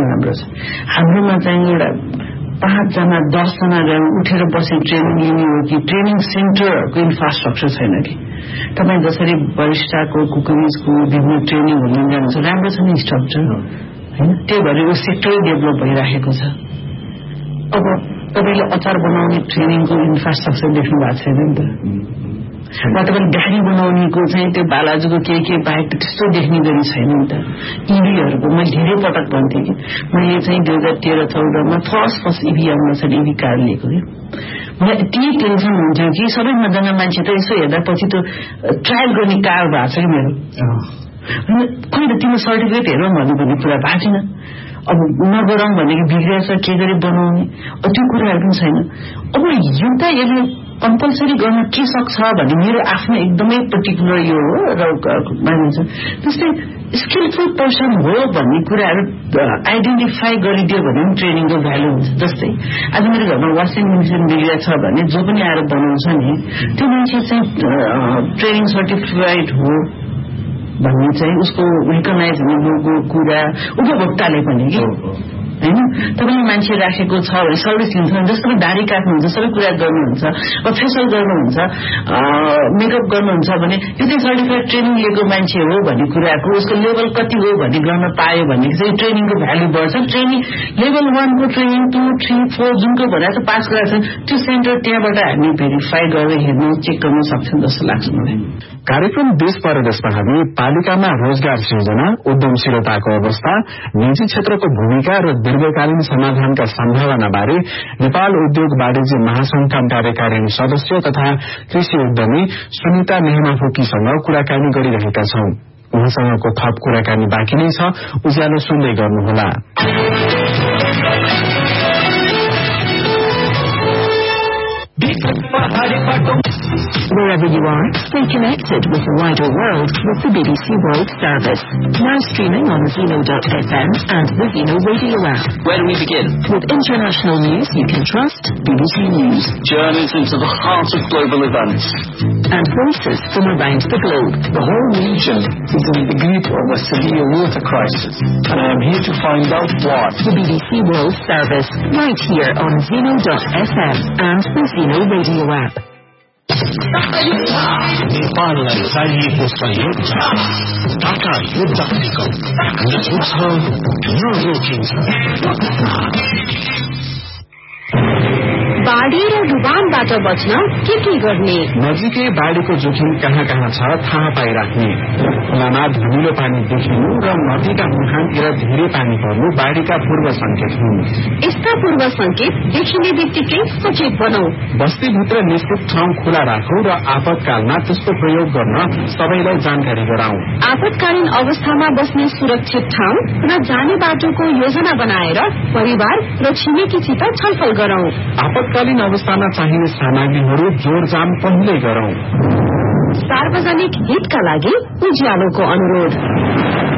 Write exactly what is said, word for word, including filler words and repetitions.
राम्रो छ। हाम्रोमा चाहिँ एउटा पाँचजना दसजना उठेर बसे ट्रेनिङ लिने हो कि ट्रेनिङ सेन्टरहरूको इन्फ्रास्ट्रक्चर छैन कि तपाईँ जसरी वरिष्ठको कुकरिजको विभिन्न ट्रेनिङहरू लिन जानुहुन्छ राम्रो छ नि स्ट्रक्चर होइन, त्यही भएर यो सेक्टरै डेभलप भइराखेको छ। अब तपाईँले अचार बनाउने ट्रेनिङको इन्फ्रास्ट्रक्चर देख्नु भएको छैन नि त, वा तपाईँले गाडी बनाउनेको चाहिँ त्यो बालाजुको के के बाहेक त्यस्तो देख्ने गरी छैन नि त। इभीहरूको मैले धेरै पटक भन्थेँ कि मैले चाहिँ दुई हजार तेह्र चौधमा फर्स्ट फर्स्ट इभी आउन छ इभी कार लिएको कि मलाई यति टेन्सन हुन्थ्यो कि सबैमा जना मान्छे त यसो हेर्दा पछि त ट्रायल गर्ने कार भएको छ कि मेरो, खोइ त तिम्रो सर्टिफिकेट हेरौँ भन्नु भन्ने कुरा भएको छैन। अब नगरौँ भनेको बिग्रेछ के गरी बनाउने त्यो कुराहरू पनि छैन। अब एउटा यसले कम्पलसरी गर्न के सक्छ भन्ने मेरो आफ्नो एकदमै पर्टिकुलर यो हो र मानिन्छ। त्यस्तै स्किलफुल पर्सन हो भन्ने कुराहरू आइडेन्टिफाई गरिदियो भने पनि ट्रेनिङको भ्यालु हुन्छ। जस्तै आज मेरो घरमा वासिङ मेसिन बिग्रिया छ भने जो पनि आएर बनाउँछ नि त्यो मान्छे चाहिँ ट्रेनिङ सर्टिफाइड हो भन्ने चाहिँ उसको रिकगनाइज हुनुको कुरा उपभोक्ताले पनि कि होइन। तपाईँले मान्छे राखेको छ भने सर्भिस लिन्छ भने जस्तो दारी काट्नुहुन्छ सबै कुरा गर्नुहुन्छ फेसियल गर्नुहुन्छ मेकअप गर्नुहुन्छ भने यो चाहिँ सर्टिफाइड ट्रेनिङ लिएको मान्छे हो भन्ने कुराको उसको लेभल कति हो भन्ने गर्न पायो भने चाहिँ ट्रेनिङको भ्यालु बढ्छ। ट्रेनिङ लेभल वानको ट्रेनिङ टू थ्री फोर जुनको भनेर चाहिँ पास गरेको छ त्यो सेन्टर त्यहाँबाट हामी भेरिफाई गरेर हेर्नु चेक गर्न सक्छौँ जस्तो लाग्छ मलाई। कार्यक्रम देश परदेशमा हामी पालिकामा रोजगार सृजना, उद्यमशीलताको अवस्था, निजी क्षेत्रको भूमिका र दीर्घकालीन समाधानका सम्भावना बारे नेपाल उद्योग वाणिज्य महासंघका कार्यकारिणी सदस्य तथा कृषि उद्यमी सुनिता नेहमाफुकीसँग कुराकानी गरिरहेका छौं। उहाँसँगको थप कुराकानी बाँकी नै छ, उज्यालो सुन्दै गर्नुहोला। Wherever you are, stay connected with the wider world with the B B C World Service. Now streaming on Zeno dot f m and the Zeno radio app. Where do we begin? With international news you can trust, B B C News. Journeys into the heart of global events. And voices from around the globe. The whole region is in the grip of a severe water crisis, and I am here to find out why. The B B C World Service, right here on Zeno dot f m and the Zeno radio app. नेपाललाई चाहिएको सहयोग छ, टाटा युद्ध निगम मजबुत छ, नरोकिन्छ। बाढी र डुबानबाट बच्न के के गर्ने? नजिकै बाढीको जोखिम कहाँ कहाँ छ थाहा पाइराख्ने, खोलामा धमिलो पानी देखिनु र नदीका मुहानतिर धेरै पानी पर्नु बाढीका पूर्व संकेत हुन्। यस्ता पूर्व संकेत देखिने बित्तिकै सचेत बनौ। बस्तीभित्र निश्चित ठाउँ खुला राखौं र आपतकालमा त्यसको प्रयोग गर्न सबैलाई जानकारी गराउँ। आपतकालीन अवस्थामा बस्ने सुरक्षित ठाउँ र जाने बाटोको योजना बनाएर परिवार र छिमेकीसित छलफल गरौं। आपतकालीन अवस्थामा चाहिने सामग्रीहरू जोडजाम पहिल्यै गरौं। सार्वजनिक हितका लागि उज्यालोको अनुरोध।